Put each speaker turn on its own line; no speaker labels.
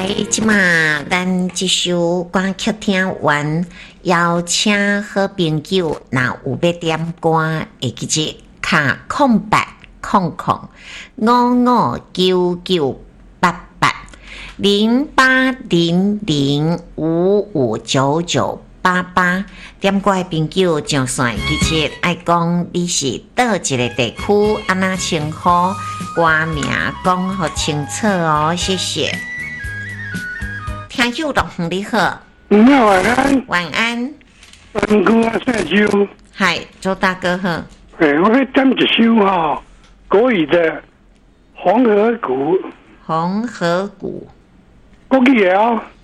来，即马咱这首歌曲听完，邀请好朋友，若有要点歌，会记者卡08005599880800559988。点歌的朋友上线记者爱讲你是倒一个地区，安那称呼，歌名讲好清楚哦，谢谢。听友老兄你好，
晚安。
晚安。
哥啊，姓周。
嗨，周大哥好。
我要点一首国语的《红河谷》。
红河谷。
国语的哦。